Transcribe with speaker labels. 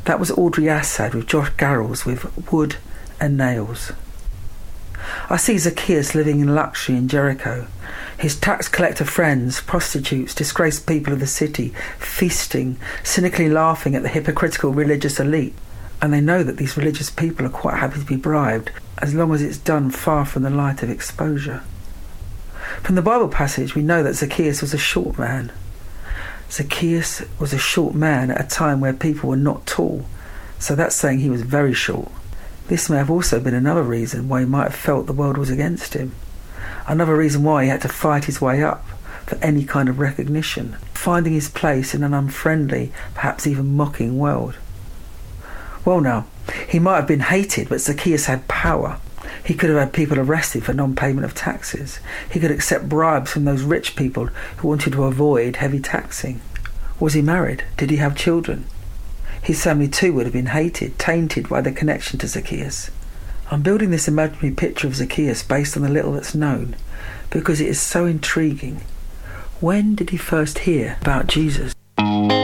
Speaker 1: That was Audrey Assad with Josh Garrels with Wood and Nails. I see Zacchaeus living in luxury in Jericho. His tax collector friends, prostitutes, disgraced people of the city, feasting, cynically laughing at the hypocritical religious elite. And they know that these religious people are quite happy to be bribed, as long as it's done far from the light of exposure. From the Bible passage, we know that Zacchaeus was a short man. Zacchaeus was a short man at a time where people were not tall, so that's saying he was very short. This may have also been another reason why he might have felt the world was against him. Another reason why he had to fight his way up for any kind of recognition, finding his place in an unfriendly, perhaps even mocking world. Well now, he might have been hated, but Zacchaeus had power. He could have had people arrested for non-payment of taxes. He could accept bribes from those rich people who wanted to avoid heavy taxing. Was he married? Did he have children? His family too would have been hated, tainted by their connection to Zacchaeus. I'm building this imaginary picture of Zacchaeus based on the little that's known, because it is so intriguing. When did he first hear about Jesus?